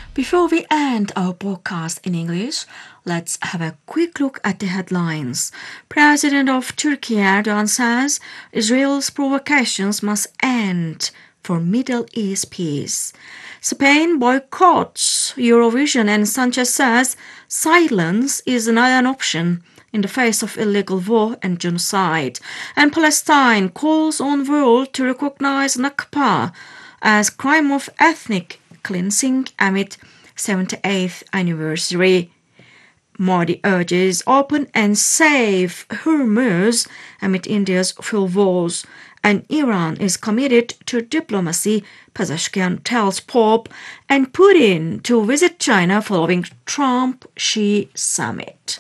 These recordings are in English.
Before we end our podcast in English, let's have a quick look at the headlines. President of Turkey Erdogan says Israel's provocations must end for Middle East peace. Spain boycotts Eurovision and Sanchez says silence is not an option in the face of illegal war and genocide. And Palestine calls on world to recognize Nakba as crime of ethnic cleansing amid 78th anniversary. Modi urges open and safe Hormuz amid India's fuel wars, and Iran is committed to diplomacy, Pezeshkian tells Pope, and Putin to visit China following Trump-Xi summit.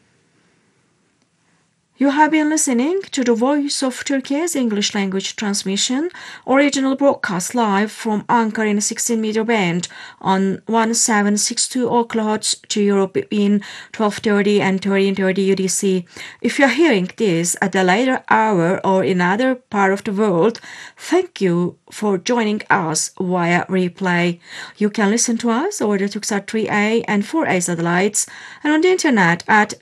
You have been listening to the Voice of Turkey's English language transmission, original broadcast live from Ankara in 16-meter band on 1762 kHz to Europe between 12:30 and 13:30 UTC. If you're hearing this at a later hour or in another part of the world, thank you for joining us via replay. You can listen to us over the Turksat 3A and 4A satellites and on the internet at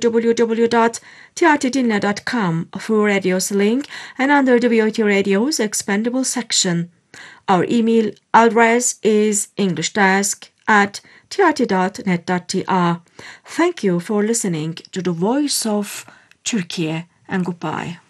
www.tiatidinle.com through Radio's link and under the VOT Radio's expandable section. Our email address is englishdesk@tiati.net.tr. Thank you for listening to the Voice of Turkey and goodbye.